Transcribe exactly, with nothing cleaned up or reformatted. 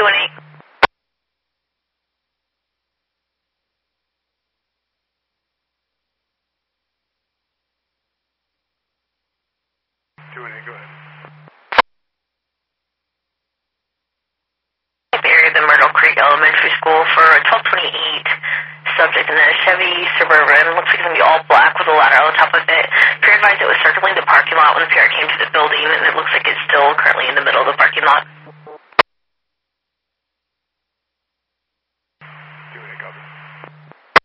twenty. Go ahead, go ahead. Area of the Myrtle Creek Elementary School for a twelve twenty-eight subject in a Chevy Suburban. Looks like it's going to be all black with a ladder on the top of it. Peer advised it was circling the parking lot when the P R came to the building, and it looks like it's still currently in the middle of the parking lot.